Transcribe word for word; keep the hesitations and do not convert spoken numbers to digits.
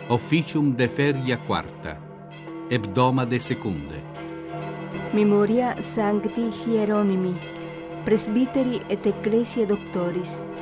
Officium de feria quarta, hebdomade secunde. Memoria Sancti Hieronimi, presbyteri et ecclesiae doctoris,